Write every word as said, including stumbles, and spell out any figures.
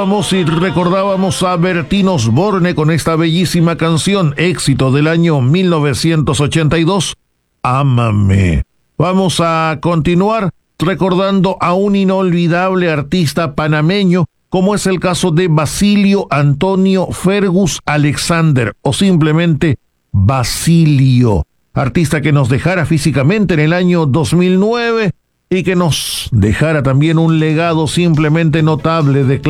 Vamos y recordábamos a Bertín Osborne con esta bellísima canción, éxito del año mil novecientos ochenta y dos, Ámame. Vamos a continuar recordando a un inolvidable artista panameño, como es el caso de Basilio Antonio Fergus Alexander, o simplemente Basilio, artista que nos dejara físicamente en el año dos mil nueve y que nos dejara también un legado simplemente notable de